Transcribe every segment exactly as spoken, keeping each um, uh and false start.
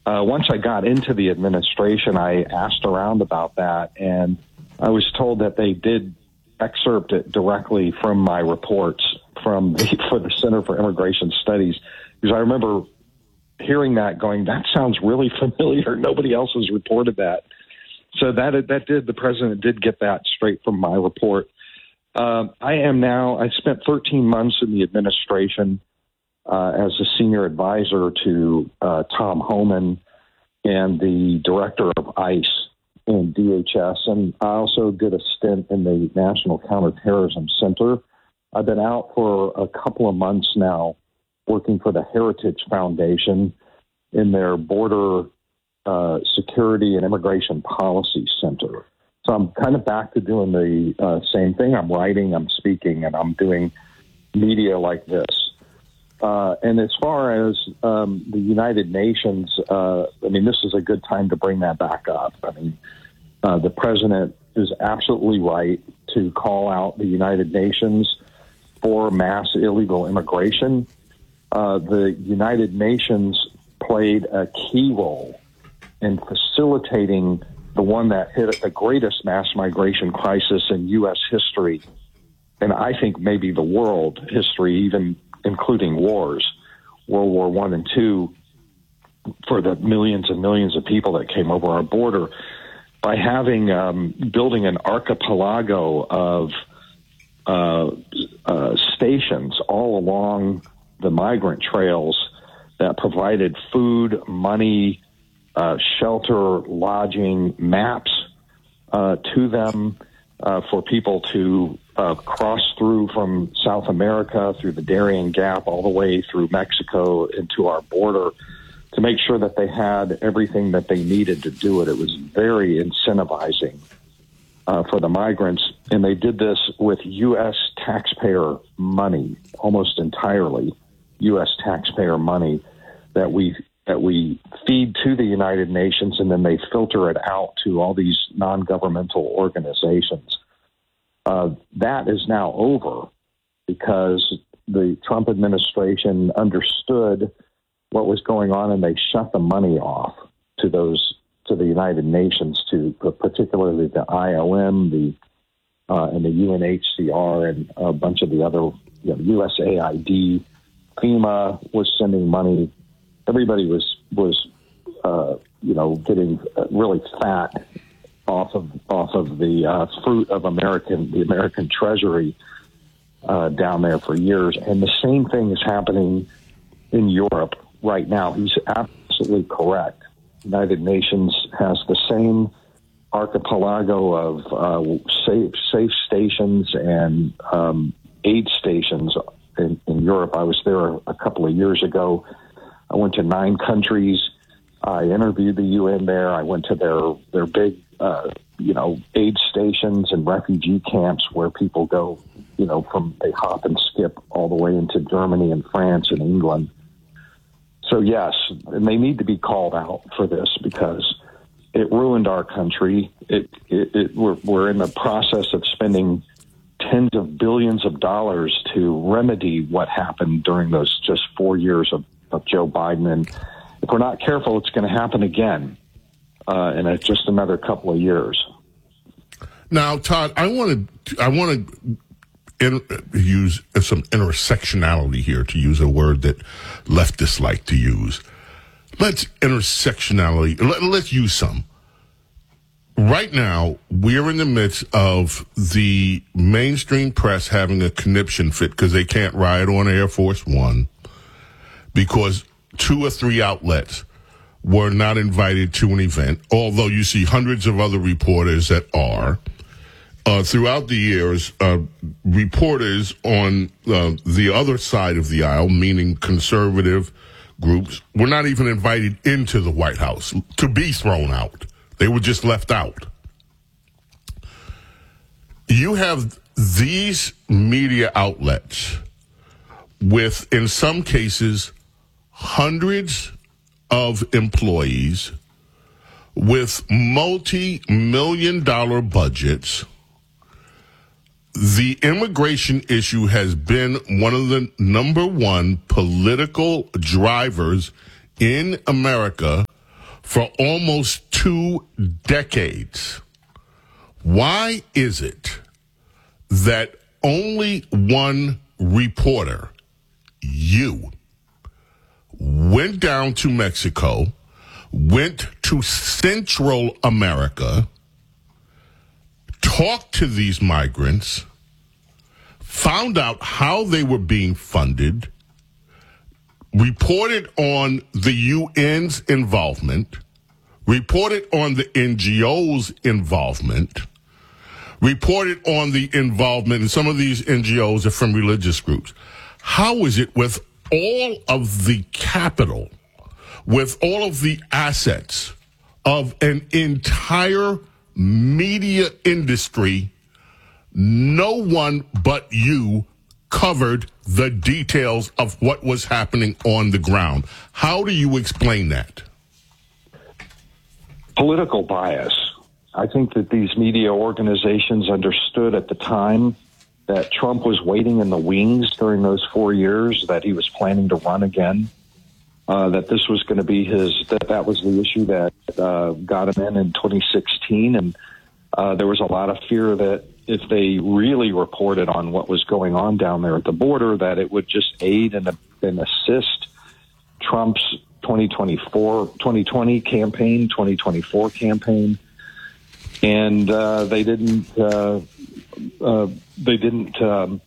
uh, once I got into the administration, I asked around about that, and I was told that they did excerpt it directly from my reports from the, for the Center for Immigration Studies, because I remember hearing that going, that sounds really familiar. Nobody else has reported that. So that that did, the president did get that straight from my report. Um, I am now, I spent thirteen months in the administration uh, as a senior advisor to uh, Tom Homan and the director of ICE in D H S. And I also did a stint in the National Counterterrorism Center. I've been out for a couple of months now working for the Heritage Foundation in their border uh, security and immigration policy center. So I'm kind of back to doing the uh, same thing. I'm writing, I'm speaking, and I'm doing media like this. Uh, and as far as um, the United Nations, uh, I mean, this is a good time to bring that back up. I mean, uh, the president is absolutely right to call out the United Nations for mass illegal immigration. Uh, the United Nations played a key role in facilitating the one that hit the greatest mass migration crisis in U S history, and I think maybe the world history, even including wars, World War One and Two, for the millions and millions of people that came over our border, by having um, building an archipelago of uh, uh, stations all along the migrant trails that provided food, money, uh, shelter, lodging, maps uh, to them uh, for people to uh, cross through from South America, through the Darien Gap, all the way through Mexico into our border, to make sure that they had everything that they needed to do it. It was very incentivizing uh, for the migrants, and they did this with U S taxpayer money, almost entirely U S taxpayer money that we that we feed to the United Nations, and then they filter it out to all these non-governmental organizations. Uh, that is now over because the Trump administration understood what was going on, and they shut the money off to those to the United Nations, to particularly the I O M, the uh, and the U N H C R, and a bunch of the other, you know, U S A I D. FEMA was sending money. Everybody was was uh, you know getting really fat off of off of the uh, fruit of American the American Treasury uh, down there for years, and the same thing is happening in Europe right now. He's absolutely correct. United Nations has the same archipelago of uh, safe safe stations and um, aid stations in, in Europe. I was there a couple of years ago. I went to nine countries. I interviewed the U N there. I went to their their big, uh, you know, aid stations and refugee camps where people go, you know, from they hop and skip all the way into Germany and France and England. So yes, and they need to be called out for this because it ruined our country. It, it, it we're, we're in the process of spending tens of billions of dollars to remedy what happened during those just four years of, of Joe Biden. And if we're not careful, it's going to happen again uh, in a, just another couple of years. Now, Todd, I want to I want to in, use some intersectionality here, to use a word that leftists like to use. Let's intersectionality. Let, let's use some. Right now, we're in the midst of the mainstream press having a conniption fit because they can't ride on Air Force One because two or three outlets were not invited to an event, although you see hundreds of other reporters that are. Uh, throughout the years, uh, reporters on uh, the other side of the aisle, meaning conservative groups, were not even invited into the White House to be thrown out. They were just left out. You have these media outlets with, in some cases, hundreds of employees with multi-million dollar budgets. The immigration issue has been one of the number one political drivers in America for almost two decades. Why is it that only one reporter, you, went down to Mexico, went to Central America, talked to these migrants, found out how they were being funded, reported on the U N's involvement, reported on the N G O's involvement, reported on the involvement, and some of these N G Os are from religious groups. How is it with all of the capital, with all of the assets of an entire media industry, no one but you covered the details of what was happening on the ground? How do you explain that? Political bias. I think that these media organizations understood at the time that Trump was waiting in the wings during those four years, that he was planning to run again, uh, that this was going to be his, that that was the issue that uh, got him in in twenty sixteen. And uh, there was a lot of fear that if they really reported on what was going on down there at the border, that it would just aid and, and assist Trump's twenty twenty-four, twenty twenty campaign, twenty twenty-four campaign. And uh, they didn't, uh, uh, they didn't um,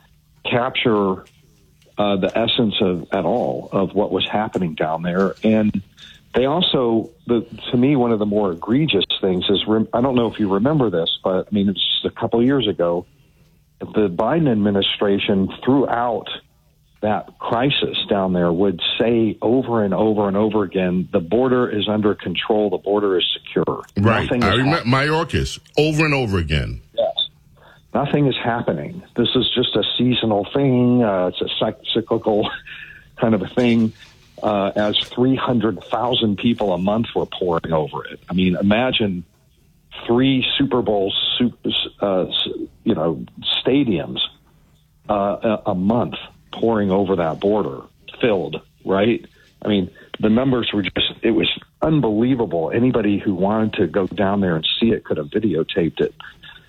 capture uh, the essence of at all of what was happening down there. And they also, the, to me, one of the more egregious things is, I don't know if you remember this, but I mean, it's just a couple of years ago, the Biden administration throughout that crisis down there would say over and over and over again, the border is under control, the border is secure. Right. Nothing I is remember happening. Mayorkas, over and over again. Yes. Nothing is happening. This is just a seasonal thing. Uh, it's a cyc- cyclical kind of a thing. Uh, as three hundred thousand people a month were pouring over it. I mean, imagine three Super Bowl, super, uh, you know, stadiums uh, a, a month pouring over that border, filled, right? I mean, the numbers were just, it was unbelievable. Anybody who wanted to go down there and see it could have videotaped it.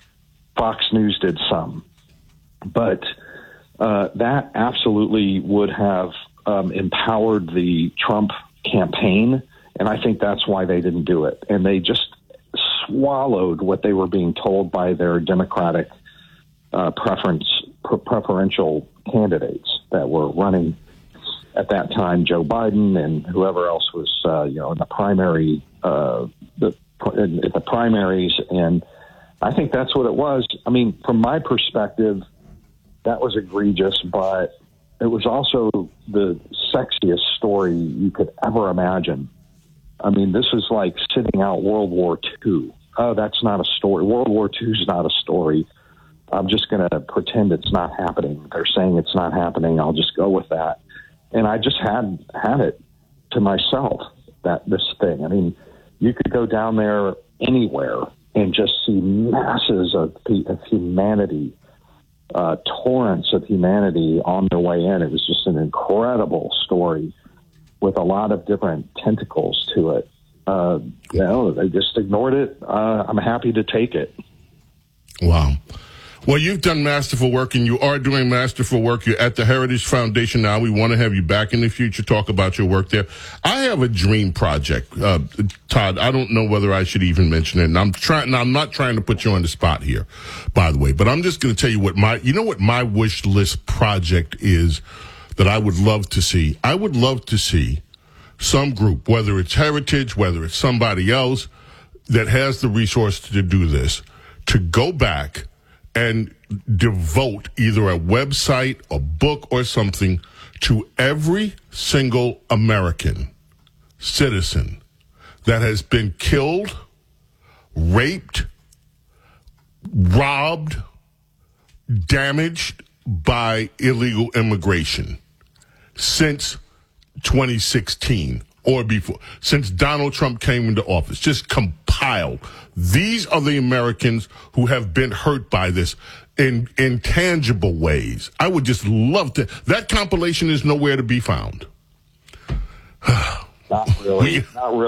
Fox News did some. But uh, that absolutely would have um, empowered the Trump campaign, and I think that's why they didn't do it. And they just swallowed what they were being told by their Democratic uh, preference pre- preferential candidates that were running at that time, Joe Biden and whoever else was, uh, you know, in the primary, uh, the in the primaries, and I think that's what it was. I mean, from my perspective, that was egregious, but it was also the sexiest story you could ever imagine. I mean, this is like sitting out World War Two. Oh, that's not a story. World War Two is not a story. I'm just going to pretend it's not happening. They're saying it's not happening. I'll just go with that. And I just had had it to myself, that this thing. I mean, you could go down there anywhere and just see masses of, of humanity, uh, torrents of humanity on their way in. It was just an incredible story with a lot of different tentacles to it. Uh, you know, they just ignored it. Uh, I'm happy to take it. Wow. Well, you've done masterful work, and you are doing masterful work. You're at the Heritage Foundation now. We want to have you back in the future, talk about your work there. I have a dream project, uh, Todd. I don't know whether I should even mention it. And I'm trying. I'm not trying to put you on the spot here, by the way. But I'm just going to tell you what my, you know, what my wish list project is that I would love to see. I would love to see some group, whether it's Heritage, whether it's somebody else that has the resource to do this, to go back and devote either a website, a book, or something to every single American citizen that has been killed, raped, robbed, damaged by illegal immigration since twenty sixteen or before, since Donald Trump came into office. Just compiled. These are the Americans who have been hurt by this in intangible ways. I would just love to. That compilation is nowhere to be found. Not really. Not really.